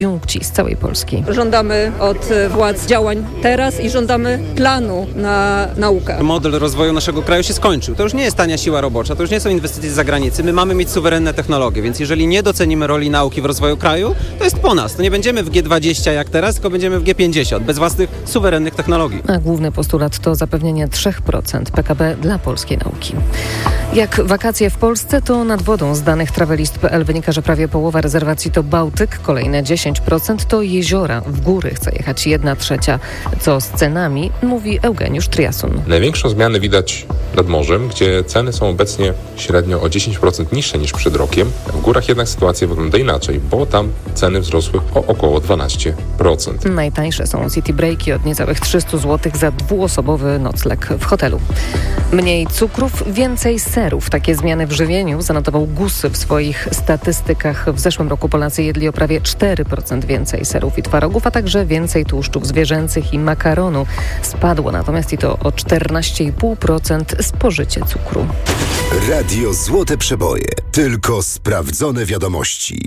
z całej Polski. Żądamy od władz działań teraz i żądamy planu na naukę. Model rozwoju naszego kraju się skończył. To już nie jest tania siła robocza, to już nie są inwestycje z zagranicy. My mamy mieć suwerenne technologie, więc jeżeli nie docenimy roli nauki w rozwoju kraju, to jest po nas. To nie będziemy w G20 jak teraz, tylko będziemy w G50, bez własnych suwerennych technologii. A główny postulat to zapewnienie 3% PKB dla polskiej nauki. Jak wakacje w Polsce, to nad wodą. Z danych travelist.pl wynika, że prawie połowa rezerwacji to Bałtyk, kolejne 10% to jeziora. W góry chce jechać 1/3. Co z cenami, mówi Eugeniusz Triasun. Największą zmianę widać nad morzem, gdzie ceny są obecnie średnio o 10% niższe niż przed rokiem. W górach jednak sytuacja wygląda inaczej, bo tam ceny wzrosły o około 12%. Najtańsze są city breaki od niecałych 300 zł za dwuosobowy nocleg w hotelu. Mniej cukrów, więcej serów. Takie zmiany w żywieniu zanotował GUS w swoich statystykach. W zeszłym roku Polacy jedli o prawie 4% więcej serów i twarogów, a także więcej tłuszczów zwierzęcych i makaronu. Spadło natomiast i to o 14,5% spożycie cukru. Radio Złote Przeboje. Tylko sprawdzone wiadomości.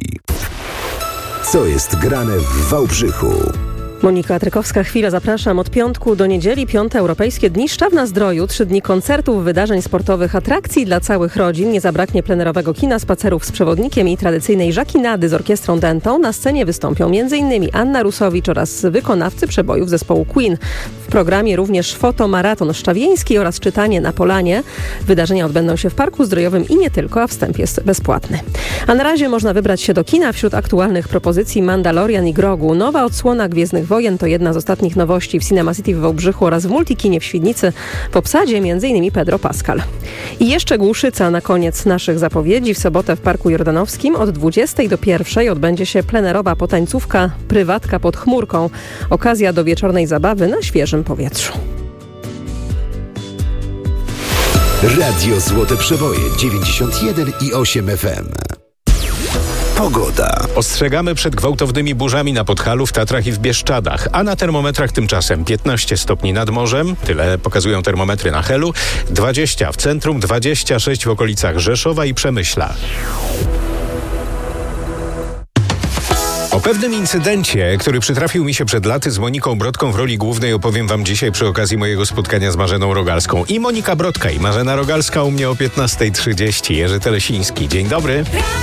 Co jest grane w Wałbrzychu? Monika Trykowska, chwila, zapraszam. Od piątku do niedzieli 5 Europejskie Dni Szczaw na Zdroju. 3 dni koncertów, wydarzeń sportowych, atrakcji dla całych rodzin. Nie zabraknie plenerowego kina, spacerów z przewodnikiem i tradycyjnej żakinady z orkiestrą dętą. Na scenie wystąpią m.in. Anna Rusowicz oraz wykonawcy przebojów zespołu Queen. W programie również fotomaraton szczawieński oraz czytanie na Polanie. Wydarzenia odbędą się w Parku Zdrojowym i nie tylko, a wstęp jest bezpłatny. A na razie można wybrać się do kina. Wśród aktualnych propozycji Mandalorian i Grogu. Nowa odsłona Gwiezdnych Wojen to jedna z ostatnich nowości w Cinema City w Wałbrzychu oraz w Multikinie w Świdnicy. W obsadzie m.in. Pedro Pascal. I jeszcze Głuszyca na koniec naszych zapowiedzi. W sobotę w Parku Jordanowskim od 20 do 1 odbędzie się plenerowa potańcówka Prywatka pod chmurką. Okazja do wieczornej zabawy na świeżym powietrzu. Radio Złote Przeboje 91,8 FM. Pogoda. Ostrzegamy przed gwałtownymi burzami na Podhalu, w Tatrach i w Bieszczadach, a na termometrach tymczasem 15 stopni nad morzem, tyle pokazują termometry na Helu, 20 w centrum, 26 w okolicach Rzeszowa i Przemyśla. O pewnym incydencie, który przytrafił mi się przed laty z Moniką Brodką w roli głównej, opowiem wam dzisiaj przy okazji mojego spotkania z Marzeną Rogalską. I Monika Brodka, i Marzena Rogalska u mnie o 15:30. Jerzy Telesiński. Dzień dobry.